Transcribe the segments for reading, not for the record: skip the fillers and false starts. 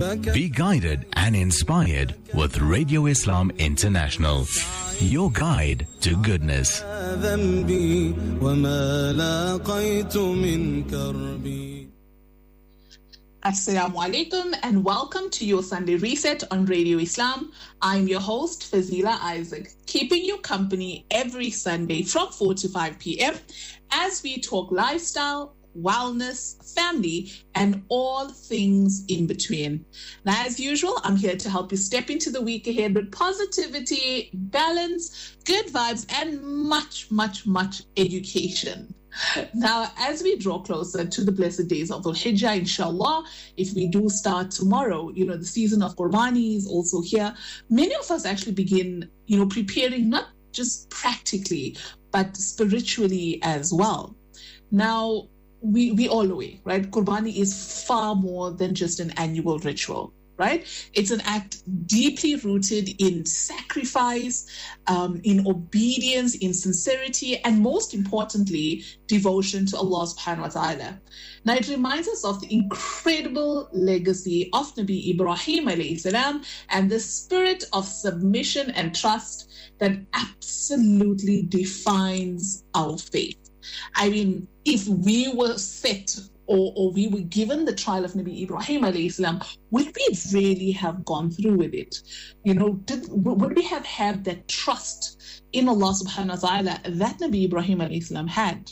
Be guided and inspired with Radio Islam International, your guide to goodness. Assalamu alaikum and welcome to your Sunday Reset on Radio Islam. I'm your host, Fazila Isaac, keeping you company every Sunday from 4 to 5 p.m. as we talk lifestyle, wellness, family, and all things in between. Now, as usual, I'm here to help you step into the week ahead with positivity, balance, good vibes, and much, much, much education. Now, as we draw closer to the blessed days of Dhul Hijjah, inshallah, if we do start tomorrow, the season of Qurbani is also here. Many of us actually begin, preparing not just practically, but spiritually as well. Now, we all aware, right? Qurbani is far more than just an annual ritual, right? It's an act deeply rooted in sacrifice, in obedience, in sincerity, and most importantly, devotion to Allah subhanahu wa ta'ala. Now, it reminds us of the incredible legacy of Nabi Ibrahim alayhi salam and the spirit of submission and trust that absolutely defines our faith. I mean, if we were set or we were given the trial of Nabi Ibrahim alayhi salam, would we really have gone through with it? Would we have had that trust in Allah subhanahu wa ta'ala that Nabi Ibrahim alayhi salam had?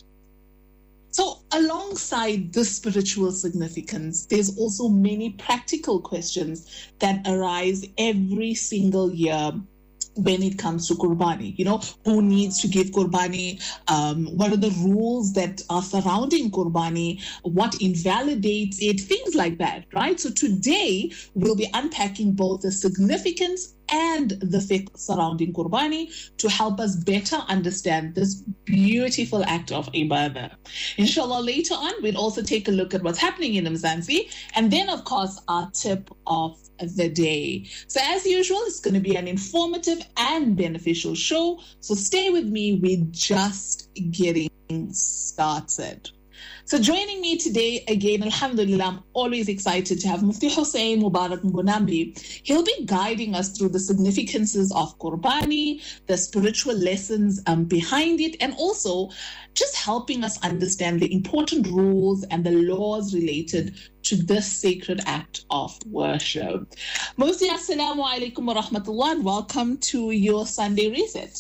So alongside this spiritual significance, there's also many practical questions that arise every single year when it comes to Qurbani. Who needs to give Qurbani? What are the rules that are surrounding Qurbani? What invalidates it? Things like that, right? So today, we'll be unpacking both the significance and the fiqh surrounding Qurbani to help us better understand this beautiful act of ibadah. Inshallah, later on, we'll also take a look at what's happening in Mzansi, and then, of course, our tip of the day. So as usual, it's going to be an informative and beneficial show. So stay with me. We're just getting started. So joining me today, again, alhamdulillah, I'm always excited to have Mufti Hussein Mubarak Mbonambi. He'll be guiding us through the significances of Qurbani, the spiritual lessons behind it, and also just helping us understand the important rules and the laws related to this sacred act of worship. Mufti, assalamu alaikum wa rahmatullah, and welcome to your Sunday Reset.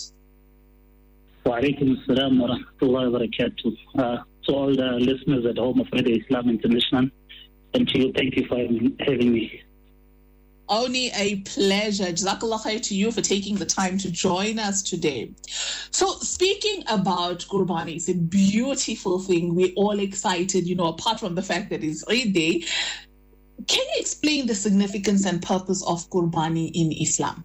Wa alaikum assalam wa rahmatullahi wa barakatuh. To all the listeners at home of Radio Islam International, and to you, thank you for having me. Only a pleasure. Jazakallah khair to you for taking the time to join us today. So speaking about Qurbani, it's a beautiful thing. We're all excited, apart from the fact that it's Eid Day. Can you explain the significance and purpose of Qurbani in Islam?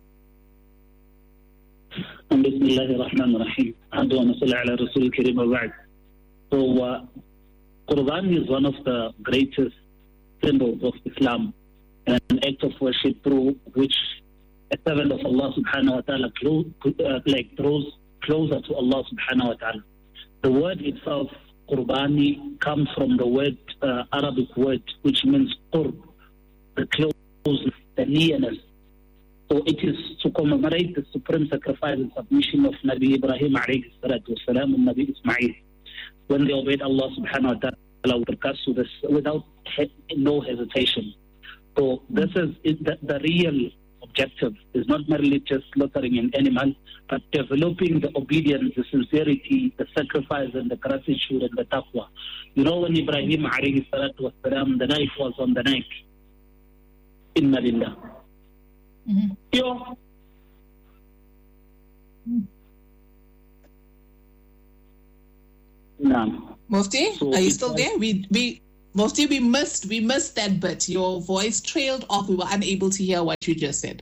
Bismillahir Rahmanir Rahim. Adwa salli ala Rasul Kareem wa ba'd. So, Qurbani is one of the greatest symbols of Islam, an act of worship through which a servant of Allah subhanahu wa ta'ala draws closer to Allah subhanahu wa ta'ala. The word itself, Qurbani, comes from the word, Arabic word, which means qurb, the closeness, the nearness. So it is to commemorate the supreme sacrifice and submission of Nabi Ibrahim alayhi salatu wasalam and Nabi Ismail, when they obeyed Allah subhanahu wa ta'ala with regards to this without no hesitation. So this is the real objective, is not merely just slaughtering an animal, but developing the obedience, the sincerity, the sacrifice, and the gratitude and the taqwa. When Ibrahim alayhi salatu wasalam, the knife was on the neck. Inna lillah. Mufti, are you still there? Mufti, we missed that bit. Your voice trailed off. We were unable to hear what you just said.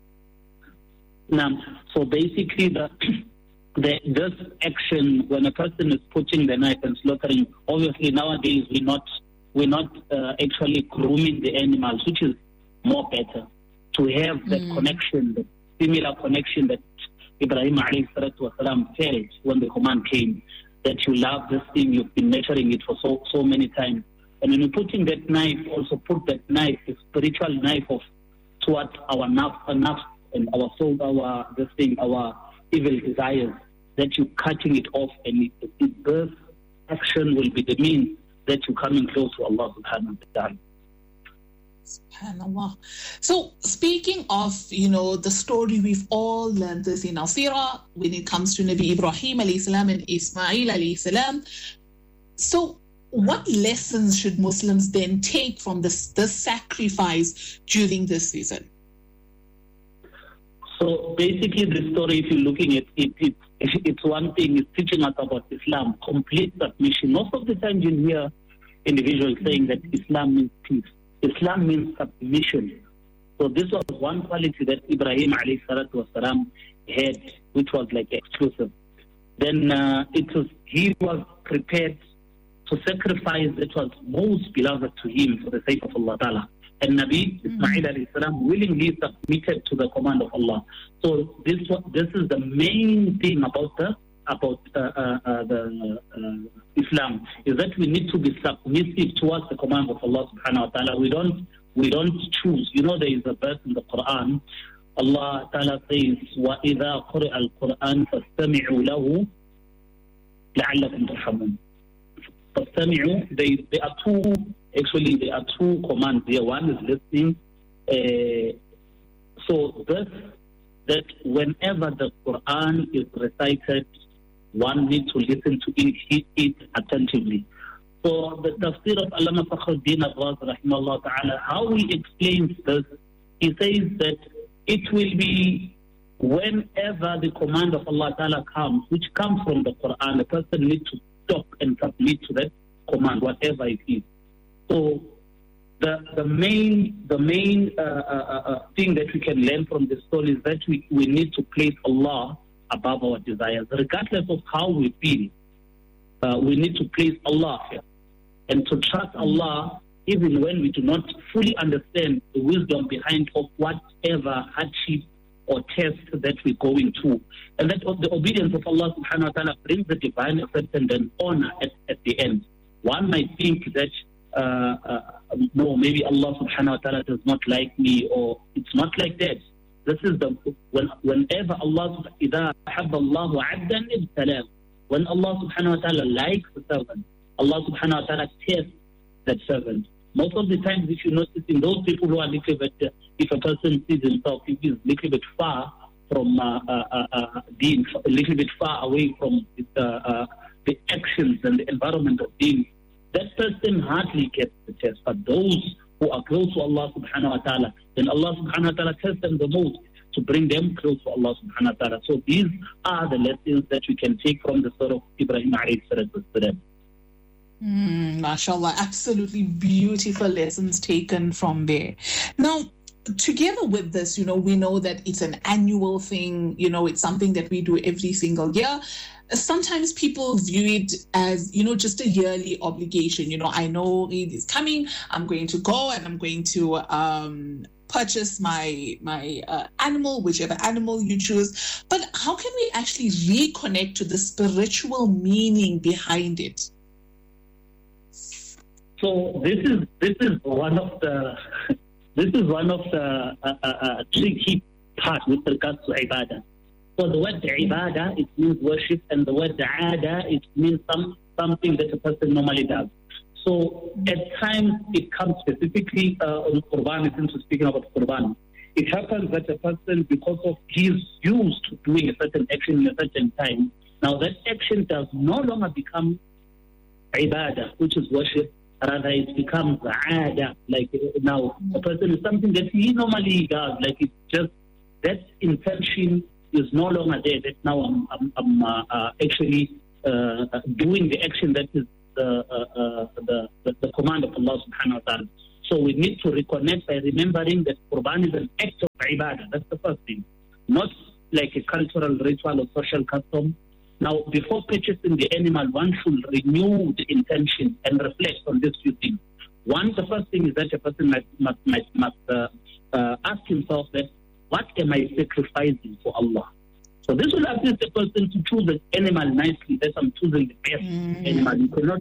So basically, this action, when a person is putting the knife and slaughtering, obviously nowadays we're not actually grooming the animals, which is more better to have that connection, the similar connection that Ibrahim alayhi salatu wasalam felt when the command came, that you love this thing, you've been nurturing it for so many times. And when you're putting that knife, also put that knife, the spiritual knife towards our nafs and our soul, our evil desires, that you're cutting it off, and this action will be the means that you're coming close to Allah subhanahu wa ta'ala. SubhanAllah. So speaking of, the story, we've all learned this in our seerah when it comes to Nabi Ibrahim alayhi salam and Ismail alayhi salam. So what lessons should Muslims then take from this sacrifice during this season? So basically the story, if you're looking at it, it's one thing, it's teaching us about Islam, complete submission. Most of the time you hear individuals saying that Islam means peace. Islam means submission. So this was one quality that Ibrahim alayhi salatu wasalam had, which was like exclusive. Then he was prepared to sacrifice that was most beloved to him for the sake of Allah Ta'ala. And Nabi Ismail alayhi salam willingly submitted to the command of Allah. So this is the main thing about Islam, is that we need to be submissive towards the command of Allah subhanahu wa ta'ala. We don't choose. There is a verse in the Quran. Allah Ta'ala says, وَإِذَا قُرِئَ الْقُرْآنُ فَاسْتَمِعُوا لَهُ لَعَلَّكُمْ تُرْحَمُونَ. فَاسْتَمِعُوا, there are two commands here. One is listening. So that whenever the Quran is recited, one needs to listen to it attentively. So the tafsir of Allama Fakhruddin Ar-Razi rahimahullah ta'ala, how he explains this, he says that it will be whenever the command of Allah ta'ala comes, which comes from the Quran, the person needs to stop and submit to that command, whatever it is. So the main thing that we can learn from this story is that we need to place Allah above our desires. Regardless of how we feel, we need to place Allah here and to trust Allah even when we do not fully understand the wisdom behind of whatever hardship or test that we're going through. And that the obedience of Allah subhanahu wa ta'ala brings the divine acceptance and honor at the end. One might think that no, maybe Allah subhanahu wa ta'ala does not like me, or it's not like that. This is whenever Allah إِذَا أَحَبَّ اللَّهُ عَبْدًا ابْتَلَاهُ. When Allah subhanahu wa ta'ala likes the servant, Allah subhanahu wa ta'ala tests that servant. Most of the times, if you notice, in those people who are little bit, if a person sees himself, if he's a little bit far from deen, a little bit far away from the actions and the environment of deen, that person hardly gets the test. But those who are close to Allah subhanahu wa ta'ala, then Allah subhanahu wa ta'ala tests them the most to bring them close to Allah subhanahu wa ta'ala. So these are the lessons that we can take from the story of Ibrahim alayhi salatu wasalam. MashaAllah, absolutely beautiful lessons taken from there. Now, together with this, we know that it's an annual thing, it's something that we do every single year. Sometimes people view it as, just a yearly obligation. I know Eid is coming, I'm going to go and I'm going to purchase my animal, whichever animal you choose. But how can we actually reconnect to the spiritual meaning behind it? So this is one of the tricky part with regards to ibadah. So the word ibadah, it means worship, and the word aada, it means something that a person normally does. So at times it comes specifically on Qurban, since we're speaking about Qurban. It happens that a person, because of he's used to doing a certain action in a certain time, now that action does no longer become ibadah, which is worship. Rather, it becomes aada, like now a person is something that he normally does, like it's just that intention is no longer there. That now I'm actually doing the action that is the command of Allah subhanahu wa ta'ala. So we need to reconnect by remembering that Qurban is an act of ibadah. That's the first thing, not like a cultural ritual or social custom. Now, before purchasing the animal, one should renew the intention and reflect on these few things. One, the first thing is that a person must ask himself that, what am I sacrificing for Allah? So this will assist the person to choose the animal nicely, that I'm choosing the best animal.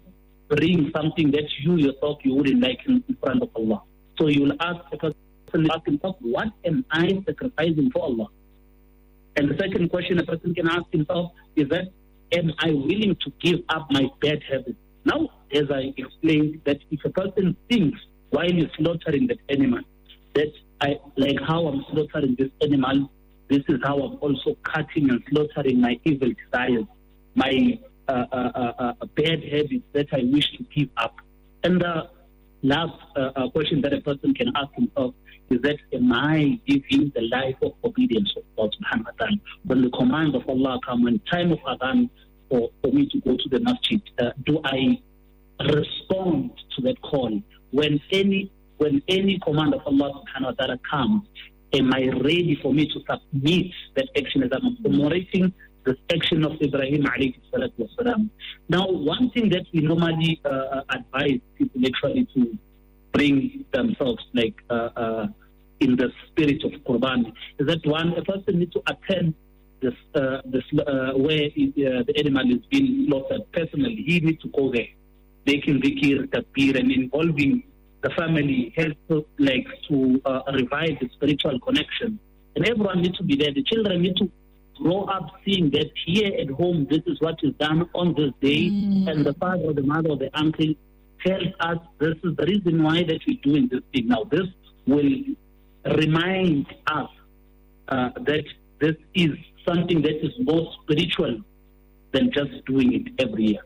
bring something that you yourself you wouldn't like in front of Allah. So you will ask the person, ask himself, what am I sacrificing for Allah? And the second question a person can ask himself is that, am I willing to give up my bad habits? Now, as I explained, that if a person thinks while he's slaughtering that animal, that I like how I'm slaughtering this animal, this is how I'm also cutting and slaughtering my evil desires, my bad habits that I wish to give up. And the last question that a person can ask himself is that, am I living the life of obedience of God subhanahu wa ta'ala? When the command of Allah come, when time of adhan for me to go to the masjid, do I respond to that call? When any command of Allah subhanahu wa ta'ala comes, am I ready for me to submit that action as I'm commemorating the action of Ibrahim alayhi salatu wasalam? Now, one thing that we normally advise people actually to bring themselves like in the spirit of Qurban is that a person needs to attend this where the animal is being slaughtered personally. He needs to go there, making dhikr, takbir, and involving the family helps to revive the spiritual connection. And everyone needs to be there. The children need to grow up seeing that here at home, this is what is done on this day, and the father or the mother or the uncle tells us this is the reason why that we're doing this thing. Now, this will remind us that this is something that is more spiritual than just doing it every year.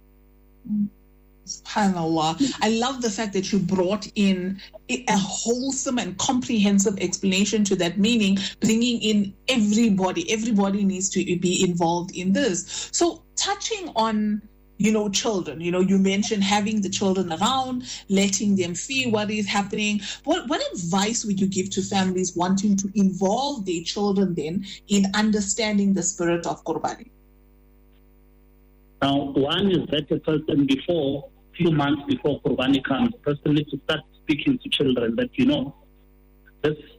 SubhanAllah. I love the fact that you brought in a wholesome and comprehensive explanation to that meaning, bringing in everybody. Everybody needs to be involved in this. So touching on, children, you mentioned having the children around, letting them see what is happening. What advice would you give to families wanting to involve their children then in understanding the spirit of Qurbani? Now, one is that a person few months before Qurbani comes, the person needs to start speaking to children that, this is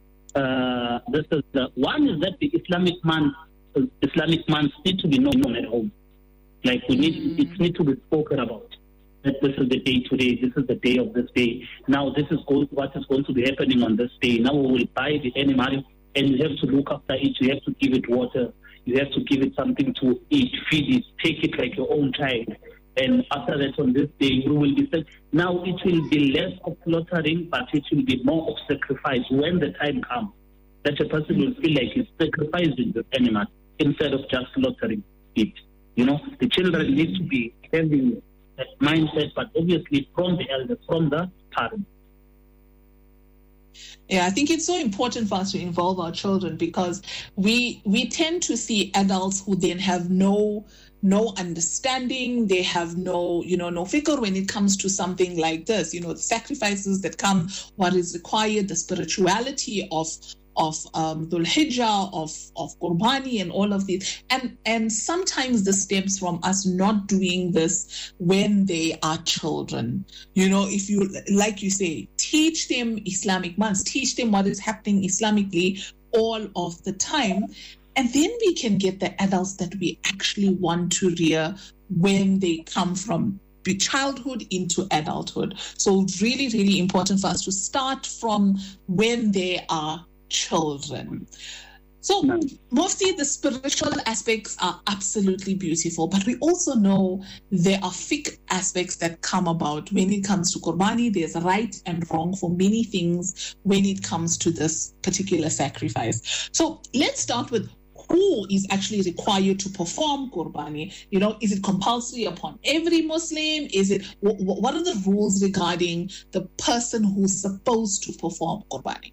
the one is that the Islamic months need to be known at home. Like it needs to be spoken about. That this is the day today, this is the day of this day. Now this is what is going to be happening on this day. Now we will buy the animal and you have to look after it, you have to give it water, you have to give it something to eat, feed it, take it like your own child. And after that, on this day, you will be said. Now it will be less of slaughtering, but it will be more of sacrifice when the time comes. That a person will feel like he's sacrificing the animal instead of just slaughtering it. The children need to be having that mindset, but obviously from the elders, from the parents. Yeah, I think it's so important for us to involve our children because we tend to see adults who then have no understanding, they have no fikr when it comes to something like this, the sacrifices that come, what is required, the spirituality of Dhul Hijjah, of Qurbani and all of this. And sometimes this stems from us not doing this when they are children. If you, like you say, teach them Islamic months, teach them what is happening Islamically all of the time. And then we can get the adults that we actually want to rear when they come from childhood into adulthood. So really, really important for us to start from when they are children. So mostly the spiritual aspects are absolutely beautiful, but we also know there are fiqh aspects that come about when it comes to Qurbani. There's right and wrong for many things when it comes to this particular sacrifice. So let's start with who is actually required to perform Qurbani. Is it compulsory upon every Muslim? What are the rules regarding the person who's supposed to perform Qurbani?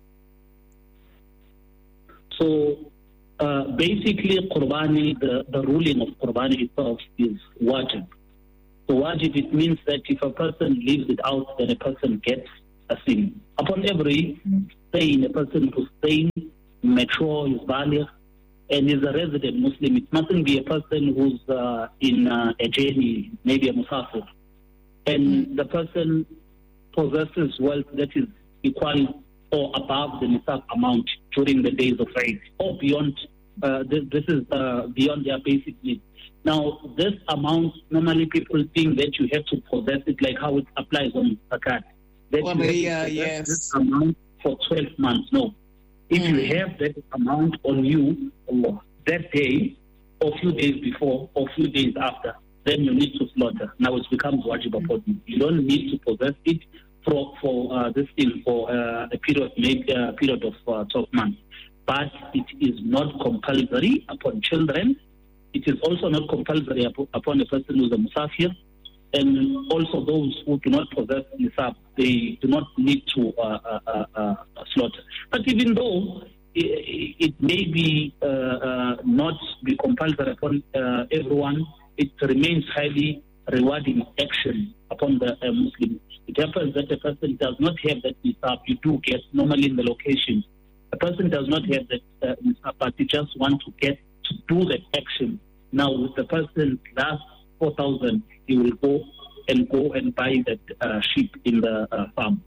So basically, Qurbani, the ruling of Qurbani itself is wajib. So wajib, it means that if a person leaves it out, then a person gets a sin. Upon every saying, a person who's saying, mature, is baligh, and is a resident Muslim, it mustn't be a person who's in a journey, maybe a musafir. And the person possesses wealth that is equal or above the nisab amount during the days of Eid, or beyond. This is beyond their basic needs. Now, this amount, normally people think that you have to possess it like how it applies on zakat. That Well, you have yeah, to possess yes. this amount for 12 months. No. If you have that amount on you that day, or few days before, or few days after, then you need to slaughter. Now it becomes wajib upon you. You don't need to possess it for this thing for a period, maybe a period of 12 months. But it is not compulsory upon children. It is also not compulsory upon a person who is a musafir. And also those who do not possess nisab, they do not need to slaughter. But even though it may be not be compulsory upon everyone, it remains highly rewarding action upon the Muslim. It happens that a person does not have that nisab. You do get normally in the location. A person does not have that nisab, but you just want to get to do that action. Now, with the person's last 4,000, he will go and buy that sheep in the farm.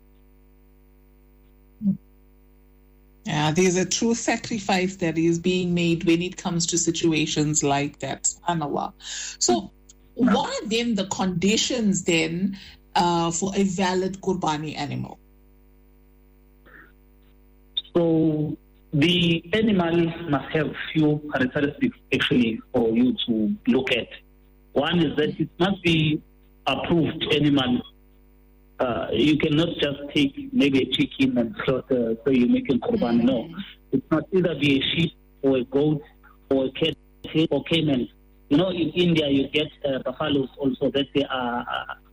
Yeah, there's a true sacrifice that is being made when it comes to situations like that. SubhanAllah. So, what are then the conditions then for a valid Qurbani animal? So, the animal must have few characteristics actually for you to look at. One is that it must be approved animal. You cannot just take maybe a chicken and slaughter so you're making Qurban. No. It must either be a sheep or a goat or a cat or cayman. You know, in India you get buffaloes also that they are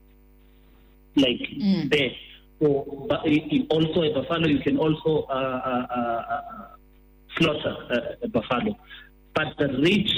there. So, but also a buffalo, you can also slaughter a buffalo. But the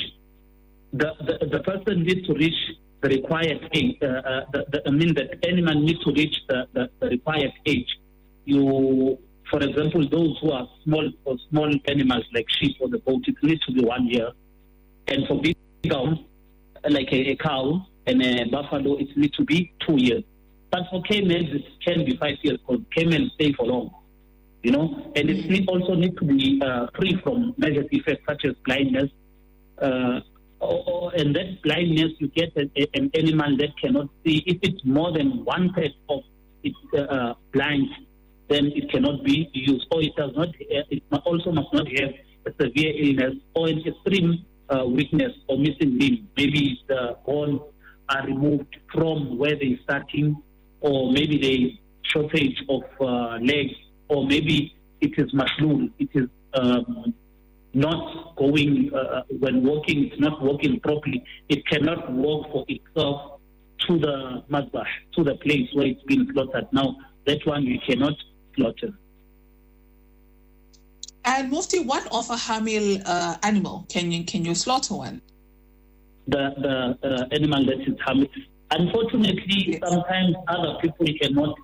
person needs to reach the required age. The animal needs to reach the required age. You, for example, those who are small animals like sheep or the goat, it needs to be 1 year. And for big cows, like a cow and a buffalo, it needs to be 2 years. But for caimans, it can be 5 years because caimans stay for long, you know. And it also needs to be free from major defects such as blindness. And that blindness, you get an animal that cannot see. If it's more than 1/3 of its blind, then it cannot be used. Or it does not. It also must not have a severe illness or an extreme weakness or missing limb. Maybe the bones are removed from where they're starting, or maybe the shortage of legs, or maybe it is mashlul. It is not going, when walking, it's not walking properly. It cannot walk for itself to the mazbah, to the place where it's been slaughtered. Now, that one you cannot slaughter. And Mufti, what of a hamil animal? Can you slaughter one? The animal that is hamil. Unfortunately, yes. Sometimes other people cannot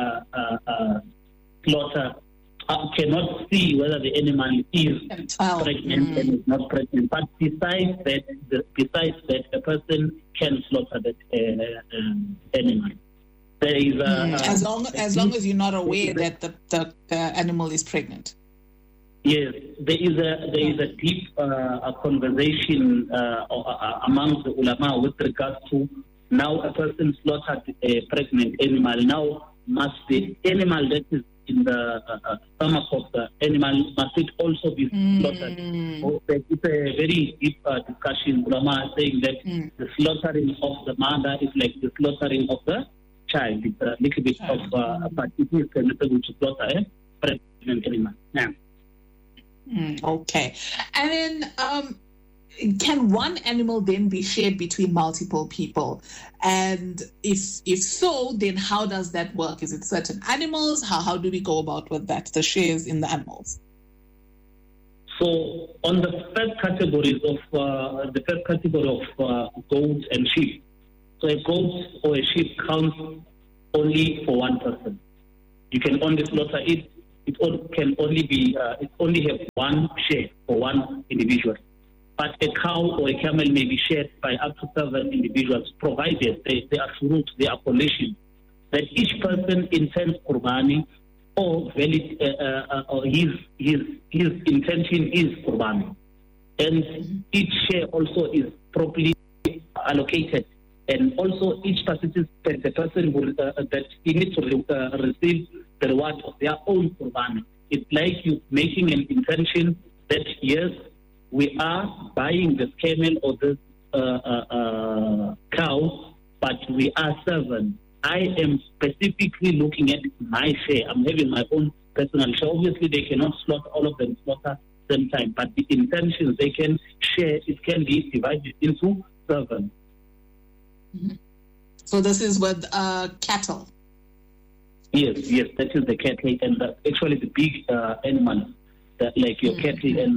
slaughter. Cannot see whether the animal is pregnant and is not pregnant. But besides that, a person can slaughter that animal. There is as long as you're not aware that the animal is pregnant. Yes, there is a deep conversation amongst the ulama with regards to now a person slaughtered a pregnant animal. Now must the animal that is in the stomach of the animal, must it also be slaughtered? It's a very deep discussion. Ulama saying that the slaughtering of the mother is like the slaughtering of the child. It's a little bit of, but it is permissible to slaughter a pregnant animal. Yeah. Okay. And then can one animal then be shared between multiple people? And if so, then how does that work? Is it certain animals? How do we go about with that, the shares in the animals? So on the first category of goats and sheep, so a goat or a sheep counts only for one person. You can only slaughter it. It can only be. It only have one share for one individual. But a cow or a camel may be shared by up to 7 individuals, provided they are shurut, they are conditions that each person intends qurbani or valid, or his intention is qurbani, and each share also is properly allocated. And also each participant, the person will, that he needs to receive the reward of their own Qurban. It's like you making an intention that, yes, we are buying this camel or this cow, but we are 7. I am specifically looking at my share. I'm having my own personal share. Obviously, they cannot slaughter all of them slaughter same time, but the intentions they can share, it can be divided into 7. Mm-hmm. So this is with cattle. Yes, that is the cattle and actually the big animals, like your cattle and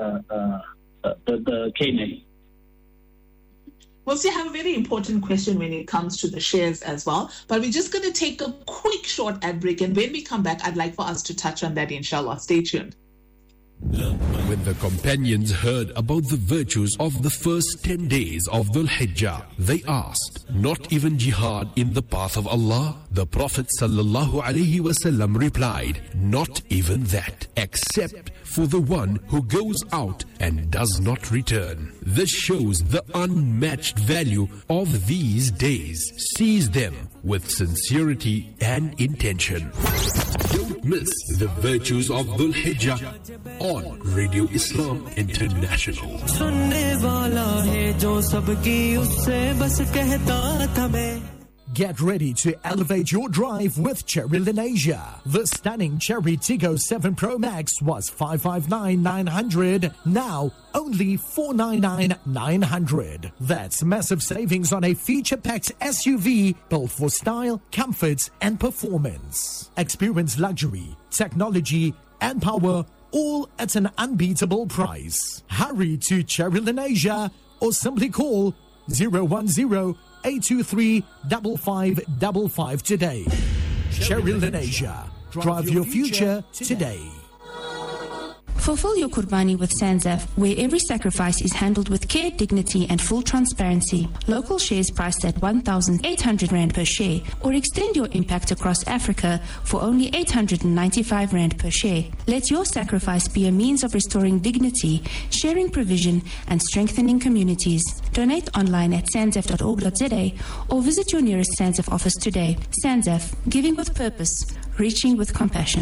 the camel. Well, we have a very important question when it comes to the shares as well, but we're just going to take a quick short ad break, and when we come back, I'd like for us to touch on that, inshallah. Stay tuned. When the companions heard about the virtues of the first 10 days of Dhul Hijjah, they asked, not even jihad in the path of Allah? The Prophet ﷺ replied, not even that, except for the one who goes out and does not return. This shows the unmatched value of these days. Seize them with sincerity and intention. Don't miss the virtues of Dhul Hijjah on Radio Islam International. Get ready to elevate your drive with Chery Lanesia. The stunning Chery Tiggo 7 Pro Max was $559,900, now only $499,900. That's massive savings on a feature-packed SUV built for style, comfort, and performance. Experience luxury, technology, and power, all at an unbeatable price. Hurry to Chery Lanesia or simply call 010-823-5555 today. Chery Lanesia. Drive your future today. Fulfill your Qurbani with Sanzaf, where every sacrifice is handled with care, dignity and full transparency. Local shares priced at 1,800 Rand per share, or extend your impact across Africa for only 895 Rand per share. Let your sacrifice be a means of restoring dignity, sharing provision and strengthening communities. Donate online at sanzaf.org.za or visit your nearest Sanzaf office today. Sanzaf, giving with purpose, reaching with compassion.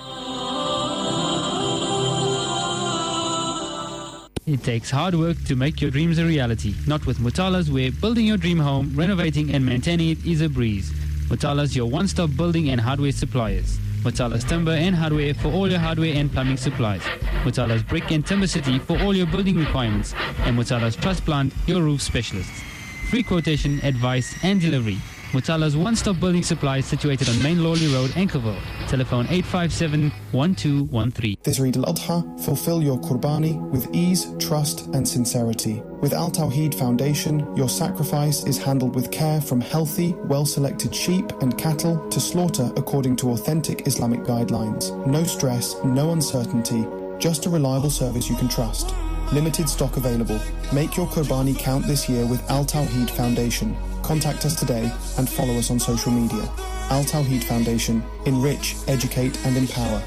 It takes hard work to make your dreams a reality. Not with Mutalas, where building your dream home, renovating and maintaining it is a breeze. Mutalas, your one-stop building and hardware suppliers. Mutalas Timber and Hardware for all your hardware and plumbing supplies. Mutalas Brick and Timber City for all your building requirements. And Mutalas Truss Plant, your roof specialists. Free quotation, advice and delivery. Mutala's one-stop building supplies situated on Main Lawley Road, Anchorville. Telephone 857-1213. This Eid al-Adha, fulfill your Qurbani with ease, trust and sincerity. With Al Tawheed Foundation, your sacrifice is handled with care, from healthy, well-selected sheep and cattle to slaughter according to authentic Islamic guidelines. No stress, no uncertainty, just a reliable service you can trust. Limited stock available. Make your Qurbani count this year with Al Tawheed Foundation. Contact us today and follow us on social media. Al Tawheed Foundation. Enrich, educate and empower.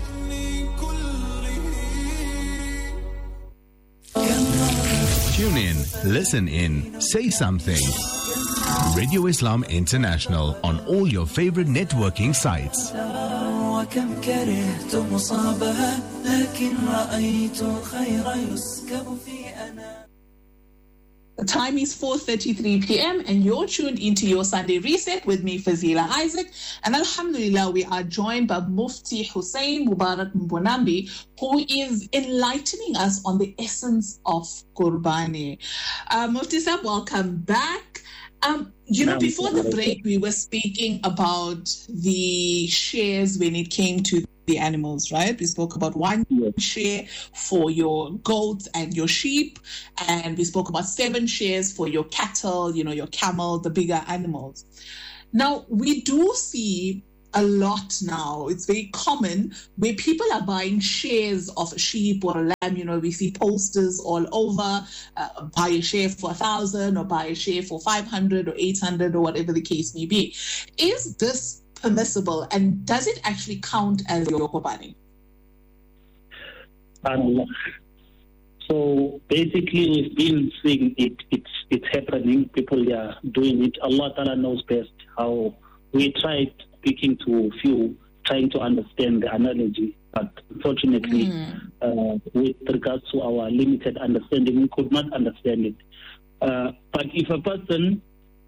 Tune in, listen in, say something. Radio Islam International on all your favorite networking sites. وكم كرهت مصابها لكن رأيت الخير يسكب في أنا. The time is 4:33 p.m. and you're tuned into your Sunday Reset with me, Fazila Isaac. And alhamdulillah, we are joined by Mufti Hussein Mubarak Mbonambi, who is enlightening us on the essence of Qurbani. Mufti Sahab, welcome back. Before the break, we were speaking about the shares when it came to the animals, right? We spoke about one share for your goats and your sheep, and we spoke about 7 shares for your cattle, your camel, the bigger animals. Now, we do see a lot now. It's very common where people are buying shares of a sheep or a lamb. We see posters all over, buy a share for 1,000 or buy a share for 500 or 800 or whatever the case may be. Is this permissible, and does it actually count as your Qurbani? So basically, we've been seeing it's happening. People are doing it. Allah Ta'ala knows best how. We tried speaking to a few, trying to understand the analogy, but unfortunately, with regards to our limited understanding, we could not understand it. But if a person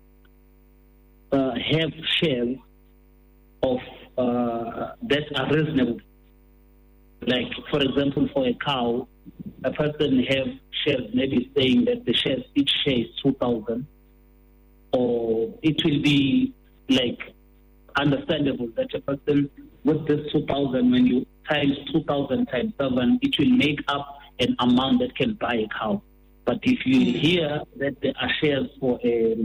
have shares of that are reasonable, like for example, for a cow, a person have shares, maybe saying that the shares, each share is 2,000, or it will be like understandable that a person with this 2,000, when you times 2,000 times 7, it will make up an amount that can buy a cow. But if you hear that there are shares for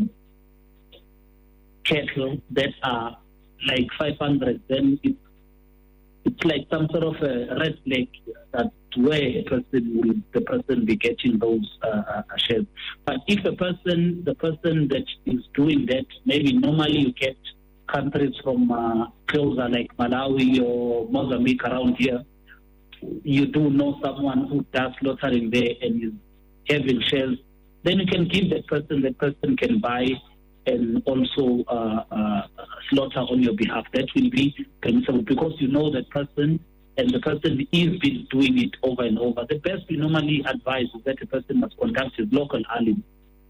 cattle that are like 500, then it's like some sort of a red flag that where the person be getting those shares. But if the person that is doing that, maybe normally you get countries from closer like Malawi or Mozambique around here, you do know someone who does slaughtering there and is having shares, then you can give that person can buy and also slaughter on your behalf. That will be permissible because you know that person and the person is been doing it over and over. The best we normally advise is that the person must contact his local alim.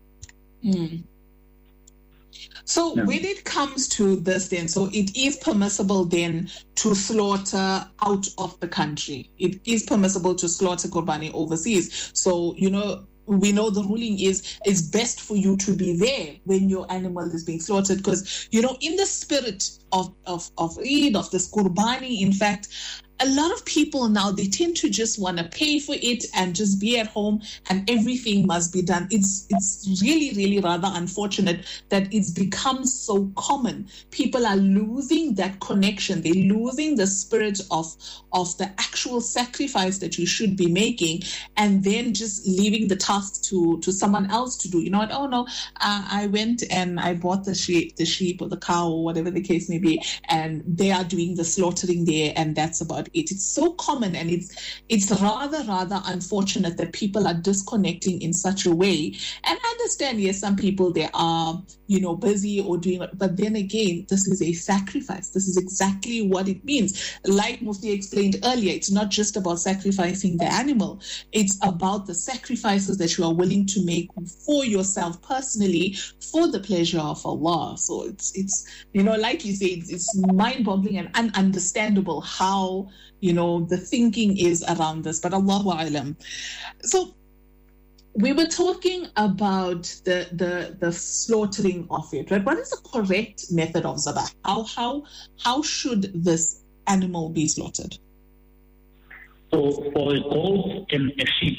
So when it comes to this then, so it is permissible then to slaughter out of the country. It is permissible to slaughter Qurbani overseas. So, we know the ruling is it's best for you to be there when your animal is being slaughtered because, in the spirit of Eid, of this Qurbani, in fact, a lot of people now, they tend to just want to pay for it and just be at home and everything must be done. It's really, really rather unfortunate that it's become so common. People are losing that connection. They're losing the spirit of the actual sacrifice that you should be making and then just leaving the task to someone else to do. You know what? Oh, no, I went and I bought the sheep or the cow or whatever the case may be, and they are doing the slaughtering there and that's about it. It's so common and it's rather unfortunate that people are disconnecting in such a way. And I understand, yes, some people they are, busy or doing it, but then again, this is a sacrifice. This is exactly what it means. Like Mufti explained earlier, it's not just about sacrificing the animal. It's about the sacrifices that you are willing to make for yourself personally for the pleasure of Allah. So it's like you say, it's mind-boggling and ununderstandable how the thinking is around this, but Allahu A'lam. So we were talking about the slaughtering of it, right? What is the correct method of zabah? How should this animal be slaughtered? So for a goat and a sheep,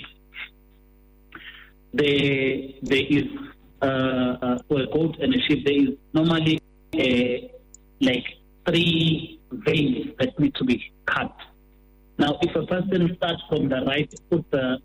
there is for a goat and a sheep there is normally like 3 veins that need to be cut. Now, if a person starts from the right, put the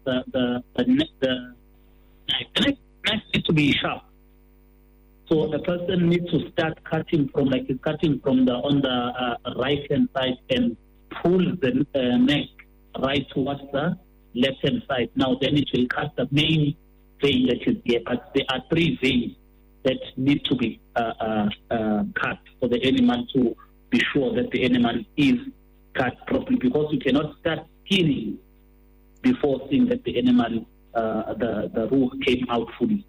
knife needs to be sharp. So a person needs to start cutting from on the right hand side and pull the neck right towards the left hand side. Now, then it will cut the main vein that is there. But there are 3 veins that need to be cut for the animal to be sure that the animal is cut properly, because you cannot start skinning before seeing that the animal, the ruh came out fully.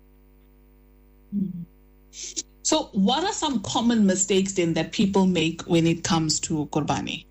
So what are some common mistakes then that people make when it comes to Qurbani?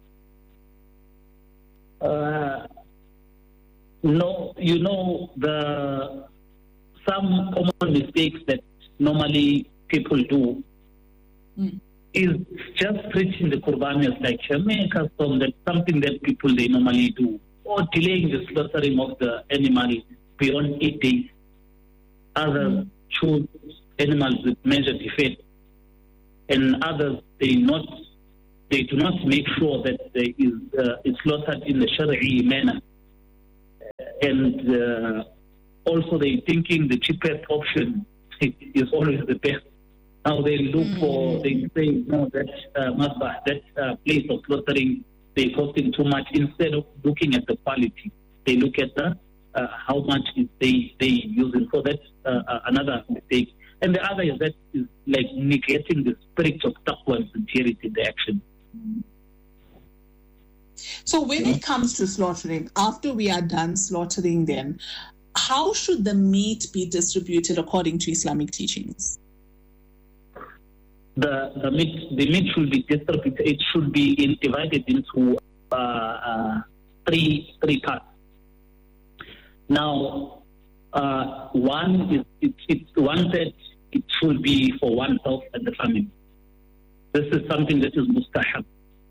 Some common mistakes that normally people do is just treating the Qurbani as like a custom, that's something that people they normally do, or delaying the slaughtering of the animal beyond 8 days. Others choose animals with major defect, and others they do not make sure that it's slaughtered in the Shari'i manner, and also they thinking the cheapest option is always the best. Now they look they say, no, that place of slaughtering, they're costing too much. Instead of looking at the quality, they look at the how much is they using. So that's another mistake. And the other is that is like neglecting the spirit of taqwa and sincerity in the action. So when it comes to slaughtering, after we are done slaughtering then, how should the meat be distributed according to Islamic teachings? The meat should be distributed. It should be divided into three parts. Now, one third it should be for oneself and the family. This is something that is mustahab.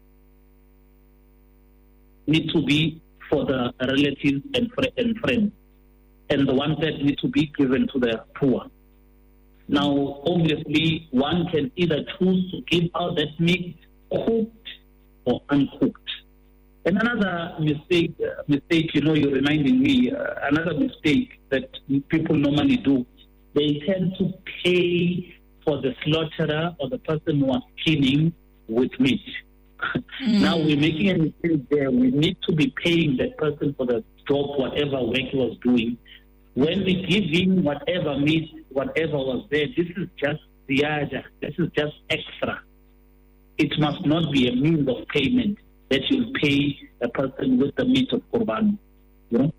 Need to be for the relatives and friends, and the one third need to be given to the poor. Now, obviously, one can either choose to give out that meat cooked or uncooked. And another mistake, you're reminding me, another mistake that people normally do, they tend to pay for the slaughterer or the person who was killing with meat. Now we're making a mistake there. We need to be paying that person for the job, whatever work he was doing. When we give him whatever meat, whatever was there, this is just ziyada. This is just extra. It must not be a means of payment that you pay a person with the meat of Qurban. You know?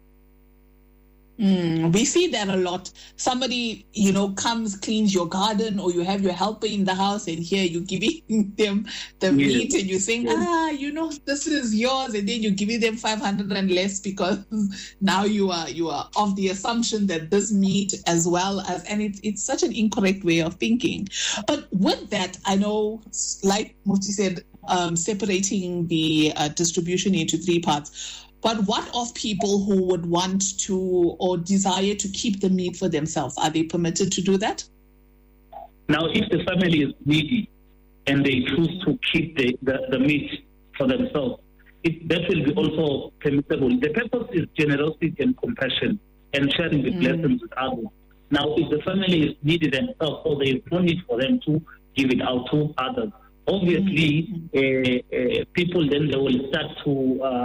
We see that a lot. Somebody, comes, cleans your garden, or you have your helper in the house, and here you're giving them the meat, and you're saying, this is yours, and then you're giving them 500 and less because now you are of the assumption that this meat as well as, and it's such an incorrect way of thinking. But with that, I know, like Mufti said, separating the distribution into three parts. But what of people who would want to or desire to keep the meat for themselves? Are they permitted to do that? Now, if the family is needy and they choose to keep the meat for themselves, that will be also permissible. The purpose is generosity and compassion and sharing the blessings with others. Now, if the family is needy themselves, so there is no need for them to give it out to others. Obviously, people then they will start to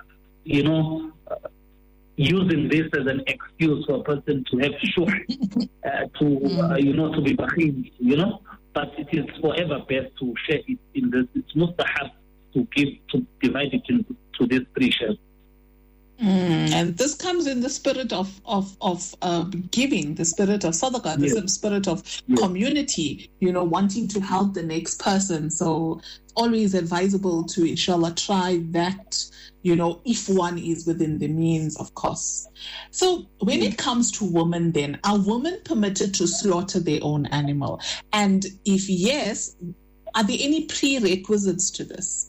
using this as an excuse for a person to have shuh, to be bakhil, but it is forever best to share it in this. It's mustahab to divide it into these three shares. And this comes in the spirit of giving, the spirit of sadaqah, the spirit of community, wanting to help the next person. So always advisable to, inshallah, try that, if one is within the means, of course. So when it comes to women then, are women permitted to slaughter their own animal? And if yes, are there any prerequisites to this?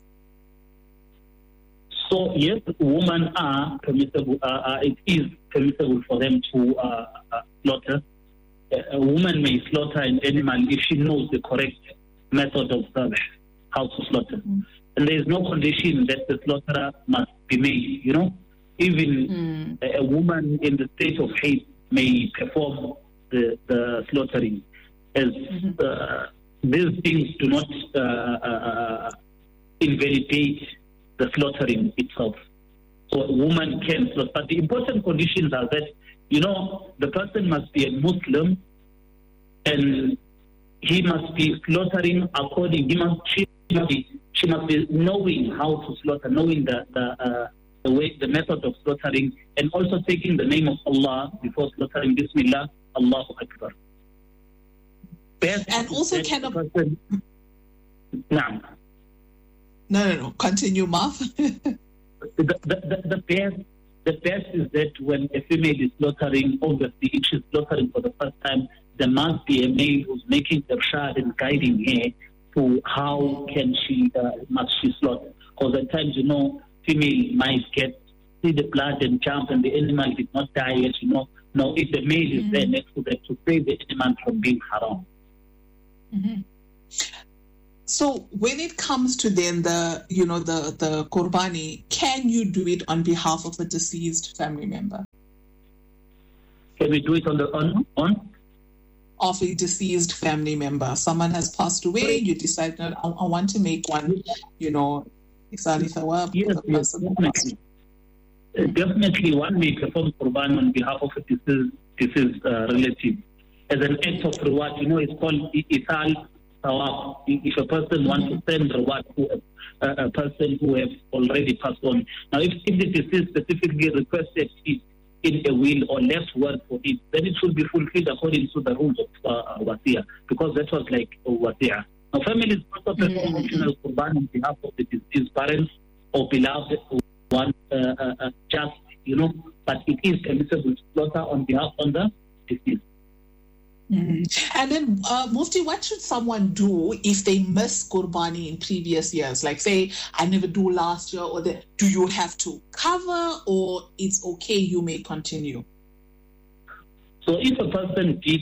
So yes, women are permissible. It is permissible for them to slaughter. A woman may slaughter an animal if she knows the correct method of how to slaughter. And there is no condition that the slaughterer must be made. Even a woman in the state of haste may perform the slaughtering, as these things do not invalidate the slaughtering itself. So a woman can slaughter. But the important conditions are that, the person must be a Muslim and he must be slaughtering she must be knowing how to slaughter, knowing the method of slaughtering, and also taking the name of Allah before slaughtering. Bismillah, Allahu Akbar. And also No. Continue, Marv. The best is that when a female is slaughtering, obviously, if she's slaughtering for the first time, there must be a male who's making the irshad and guiding her to how must she slaughter. Because at times, female might see the blood and jump, and the animal did not die yet. Now, if the male is there next to them to save the animal from being haram. So when it comes to then the Qurbani, can you do it on behalf of a deceased family member? Can we do it on? Of a deceased family member. Someone has passed away, you decide that I want to make one, Yes, definitely one may perform Qurban on behalf of a deceased relative as an act of reward. It's called Ithal Tawaf. If a person wants to send reward to a person who has already passed on. Now, if the deceased specifically requested it in a will or left word for it, then it should be fulfilled according to the rules of Wasiyah, because that was like Wasiyah. Now, families also perform optional Qurban on behalf of the deceased parents or beloved one, but it is permissible to slaughter on behalf of the deceased. And then, Mufti, what should someone do if they miss Qurbani in previous years? Like, say, I never do last year, or do you have to cover, or it's okay, you may continue? So if a person did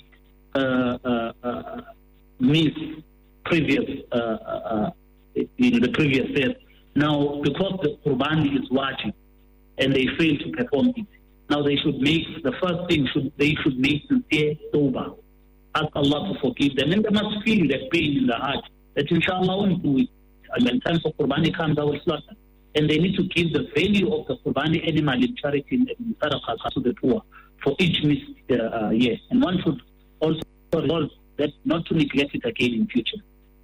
miss previous, in the previous years, now because the Qurbani is wajib and they fail to perform it, now they should make, the first thing, they should make sincere tawbah. Ask Allah to forgive them, and they must feel that pain in the heart, that inshallah I won't do it. And when time for Qurbani comes, I will slaughter. And they need to give the value of the Qurbani animal in charity and sadaqah to the poor for each missed year. And one should also resolve that not to neglect it again in future.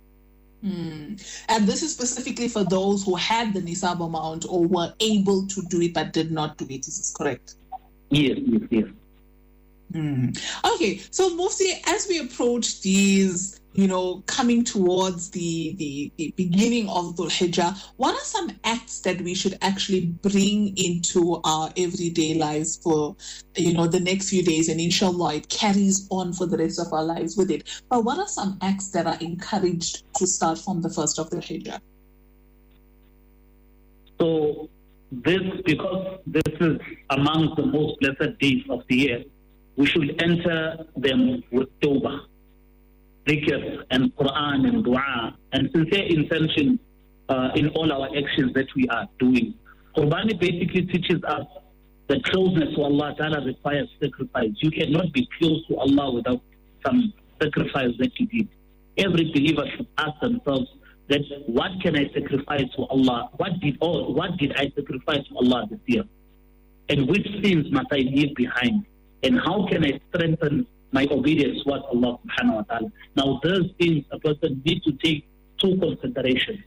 And this is specifically for those who had the nisab amount or were able to do it but did not do it. Is this correct? Yes. Okay, so Mufti, as we approach these, coming towards the beginning of Dhul Hijjah, what are some acts that we should actually bring into our everyday lives for, the next few days, and inshallah it carries on for the rest of our lives with it. But what are some acts that are encouraged to start from the first of Dhul Hijjah? So because this is among the most blessed days of the year, we should enter them with tawbah, dhikr and Quran and dua and sincere intention in all our actions that we are doing. Qurbani basically teaches us that closeness to Allah Ta'ala requires sacrifice. You cannot be close to Allah without some sacrifice that you did. Every believer should ask themselves that, what can I sacrifice to Allah? What did I sacrifice to Allah this year? And which sins must I leave behind? And how can I strengthen my obedience towards Allah subhanahu wa ta'ala? Now, those things a person needs to take to consideration.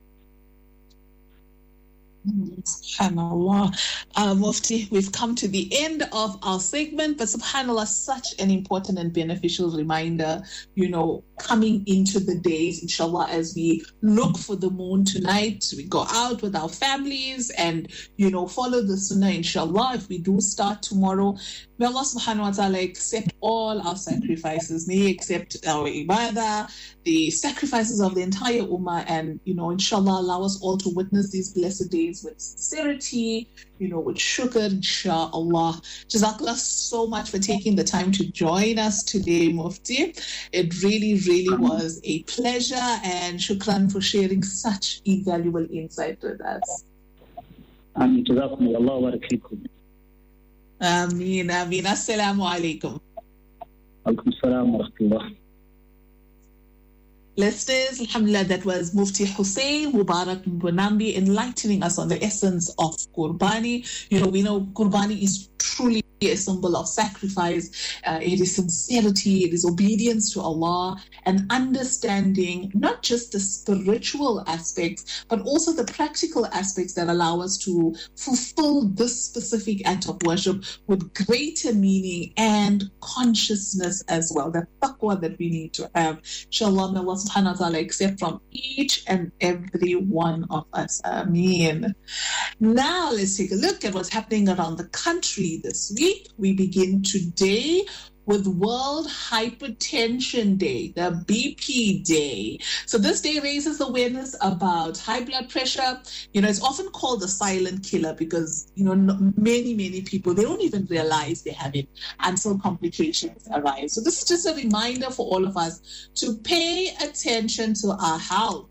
SubhanAllah. Mufti, we've come to the end of our segment, but SubhanAllah, such an important and beneficial reminder, coming into the days, inshallah, as we look for the moon tonight, we go out with our families and, follow the sunnah, inshallah. If we do start tomorrow, may Allah subhanahu wa ta'ala accept all our sacrifices. May He accept our ibadah, the sacrifices of the entire ummah, and, inshallah, allow us all to witness these blessed days with sincerity, with shukr, inshallah. Jazakallah so much for taking the time to join us today, Mufti. It really, really was a pleasure, and shukran for sharing such invaluable insight with us. Ameen. Jazakumullah wa barakatuh. Ameen. Assalamu alaikum. Alaikum assalam wa rahmatullah. Listeners, alhamdulillah, that was Mufti Hussein Mubarak Mbonambi enlightening us on the essence of Qurbani. We know Qurbani is truly a symbol of sacrifice. It is sincerity, it is obedience to Allah, and understanding not just the spiritual aspects, but also the practical aspects that allow us to fulfill this specific act of worship with greater meaning and consciousness as well. The taqwa that we need to have. Inshallah, may Allah subhanahu wa ta'ala accept from each and every one of us. Ameen. Now let's take a look at what's happening around the country this week. We begin today with World Hypertension Day, the BP Day. So this day raises awareness about high blood pressure. It's often called the silent killer because, many people, they don't even realize they have it until complications arise. So this is just a reminder for all of us to pay attention to our health.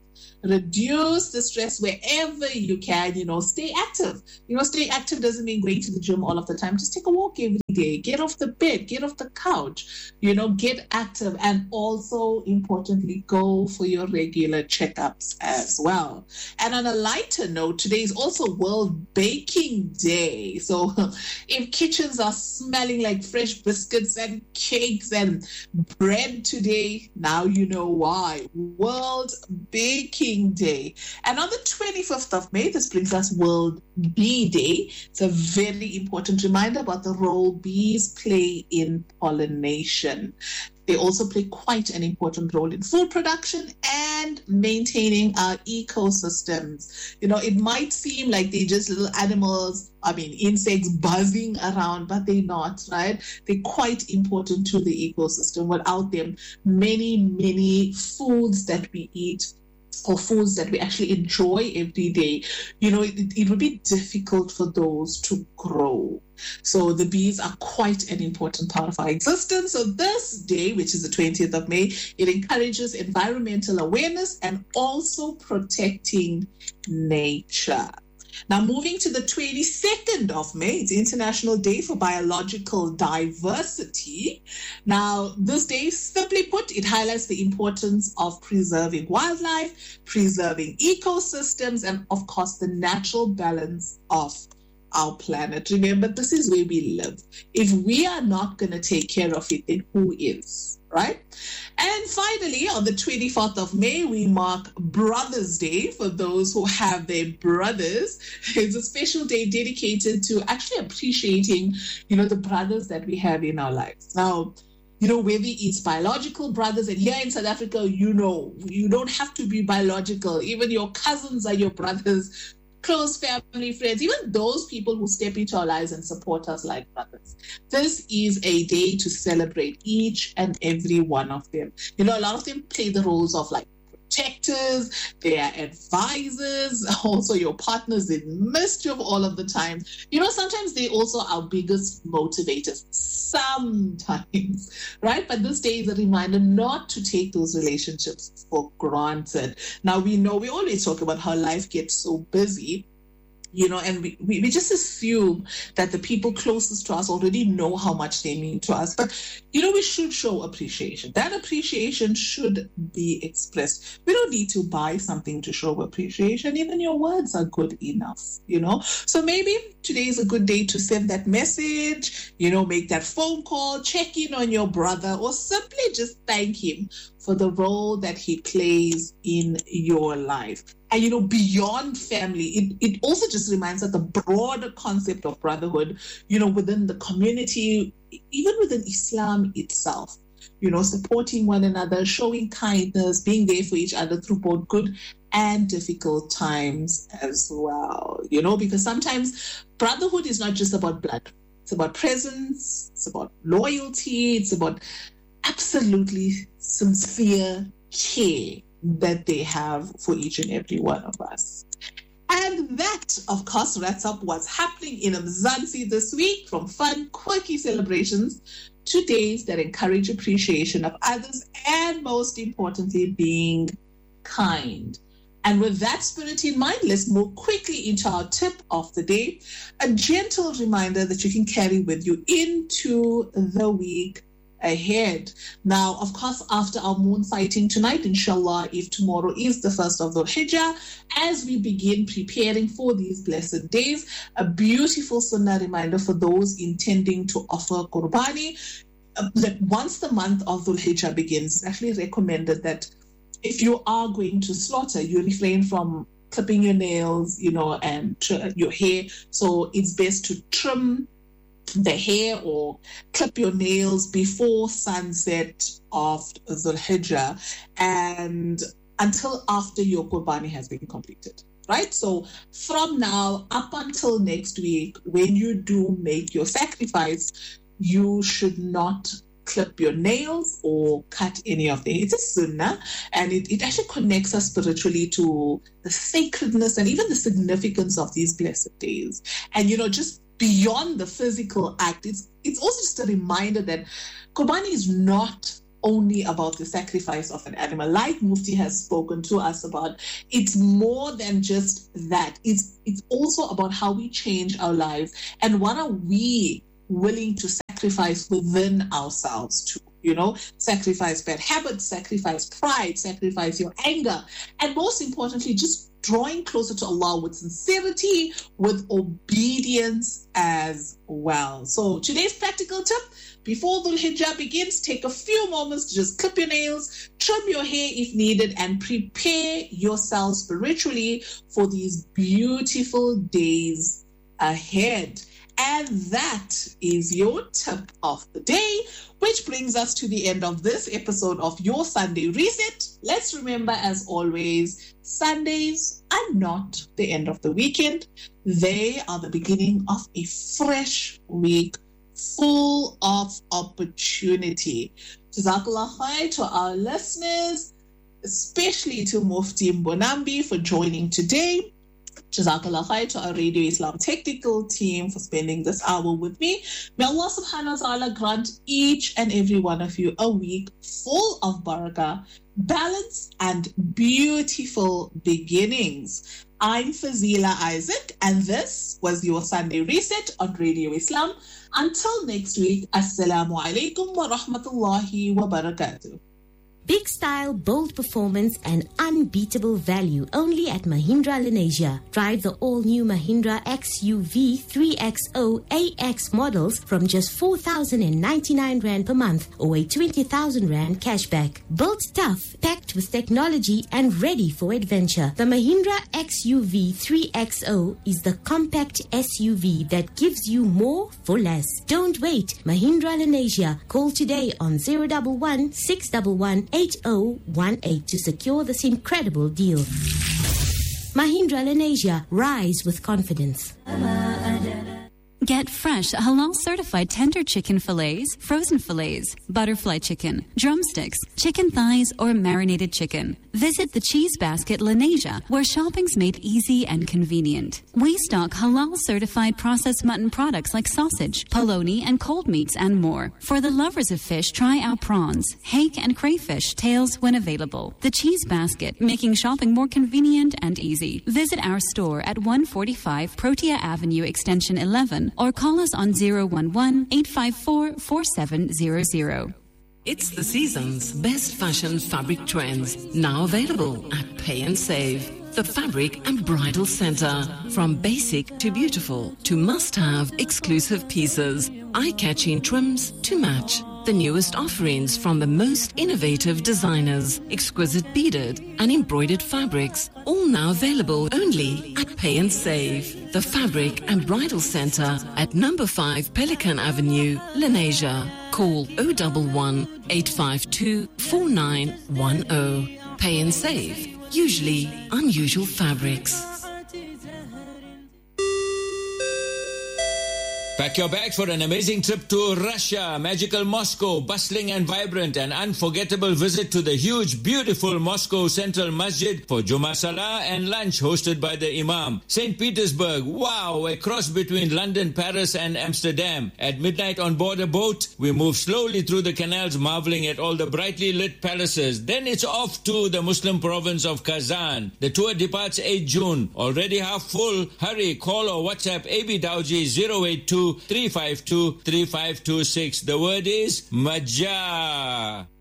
reduce the stress wherever you can, stay active. Stay active doesn't mean going to the gym all of the time. Just take a walk every day. Get off the bed, get off the couch, get active. And also, importantly, go for your regular checkups as well. And on a lighter note, today is also World Baking Day. So if kitchens are smelling like fresh biscuits and cakes and bread today, now you know why. World Baking Day. And on the 25th of May, this brings us World Bee Day. It's a very important reminder about the role bees play in pollination. They also play quite an important role in food production and maintaining our ecosystems. It might seem like they're just little animals, insects buzzing around, but they're not, right? They're quite important to the ecosystem. Without them, many foods that we eat or foods that we actually enjoy every day, it would be difficult for those to grow. So the bees are quite an important part of our existence. So this day, which is the 20th of May, it encourages environmental awareness and also protecting nature. Now, moving to the 22nd of May, it's International Day for Biological Diversity. Now, this day, simply put, it highlights the importance of preserving wildlife, preserving ecosystems, and, of course, the natural balance of our planet. Remember, this is where we live. If we are not going to take care of it, then who is, right? And finally, on the 24th of May, we mark Brothers' Day for those who have their brothers. It's a special day dedicated to actually appreciating, the brothers that we have in our lives. Now, whether it's biological brothers, and here in South Africa, you don't have to be biological. Even your cousins are your brothers, close family, friends, even those people who step into our lives and support us like brothers. This is a day to celebrate each and every one of them. A lot of them play the roles of protectors, they are advisors, also your partners in mischief all of the time. Sometimes they also are our biggest motivators. Sometimes, right? But this day is a reminder not to take those relationships for granted. Now, we always talk about how life gets so busy, and we just assume that the people closest to us already know how much they mean to us. But, we should show appreciation. That appreciation should be expressed. We don't need to buy something to show appreciation. Even your words are good enough, So maybe today is a good day to send that message, make that phone call, check in on your brother, or simply just thank him for the role that he plays in your life. And, beyond family, it also just reminds us the broader concept of brotherhood, within the community, even within Islam itself, supporting one another, showing kindness, being there for each other through both good and difficult times as well, because sometimes brotherhood is not just about blood. It's about presence, it's about loyalty, it's about absolutely sincere care that they have for each and every one of us. And that, of course, wraps up what's happening in Mzansi this week, from fun, quirky celebrations to days that encourage appreciation of others and, most importantly, being kind. And with that spirit in mind, let's move quickly into our tip of the day, a gentle reminder that you can carry with you into the week ahead. Now, of course, after our moon sighting tonight, inshallah, if tomorrow is the 1st of Dhul Hijjah, as we begin preparing for these blessed days, a beautiful sunnah reminder for those intending to offer qurbani, that once the month of Dhul Hijjah begins, it's actually recommended that if you are going to slaughter, you refrain from clipping your nails, and your hair. So it's best to trim the hair or clip your nails before sunset of Dhul Hijjah and until after your qurbani has been completed, right? So from now up until next week, when you do make your sacrifice, you should not clip your nails or cut any of the hair. It's a sunnah, and it actually connects us spiritually to the sacredness and even the significance of these blessed days. And, just beyond the physical act, it's also just a reminder that qurbani is not only about the sacrifice of an animal. Like Mufti has spoken to us about, it's more than just that. It's also about how we change our lives and what are we willing to sacrifice within ourselves to, sacrifice bad habits, sacrifice pride, sacrifice your anger, and most importantly, just drawing closer to Allah with sincerity, with obedience as well. So today's practical tip: before Dhul Hijjah begins, take a few moments to just clip your nails, trim your hair if needed, and prepare yourself spiritually for these beautiful days ahead. And that is your tip of the day, which brings us to the end of this episode of Your Sunday Reset. Let's remember, as always, Sundays are not the end of the weekend. They are the beginning of a fresh week full of opportunity. Jazakallah khair to our listeners, especially to Mufti Mbonambi for joining today. Jazakallah khair to our Radio Islam technical team for spending this hour with me. May Allah subhanahu wa ta'ala grant each and every one of you a week full of barakah, balance, and beautiful beginnings. I'm Fazila Isaac, and this was your Sunday Reset on Radio Islam. Until next week, Assalamu alaikum wa rahmatullahi wa barakatuh. Big style, bold performance, and unbeatable value only at Mahindra Lenasia. Drive the all-new Mahindra XUV 3XO AX models from just 4,099 Rand per month or a 20,000 Rand cashback. Built tough, packed with technology, and ready for adventure. The Mahindra XUV 3XO is the compact SUV that gives you more for less. Don't wait. Mahindra Lenasia. Call today on 011 611 8018 to secure this incredible deal. Mahindra Lenasia, rise with confidence. Get fresh, halal-certified tender chicken fillets, frozen fillets, butterfly chicken, drumsticks, chicken thighs, or marinated chicken. Visit the Cheese Basket Lenasia, where shopping's made easy and convenient. We stock halal-certified processed mutton products like sausage, polony, and cold meats, and more. For the lovers of fish, try our prawns, hake, and crayfish tails when available. The Cheese Basket, making shopping more convenient and easy. Visit our store at 145 Protea Avenue, Extension 11, or call us on 011-854-4700. It's the season's best fashion fabric trends, now available at Pay and Save. The Fabric and Bridal Center. From basic to beautiful to must-have exclusive pieces, eye-catching trims to match. The newest offerings from the most innovative designers, exquisite beaded and embroidered fabrics, all now available only at Pay and Save. The Fabric and Bridal Center at number 5 Pelican Avenue, Lenasia. Call 011-852-4910. Pay and Save. Usually unusual fabrics. Pack your bags for an amazing trip to Russia, magical Moscow, bustling and vibrant, an unforgettable visit to the huge, beautiful Moscow Central Masjid for Jummah Salah and lunch hosted by the Imam. St. Petersburg, wow, a cross between London, Paris and Amsterdam. At midnight on board a boat, we move slowly through the canals, marveling at all the brightly lit palaces. Then it's off to the Muslim province of Kazan. The tour departs 8 June. Already half full. Hurry, call or WhatsApp AB Dawji 082-352-3526. The word is Majah.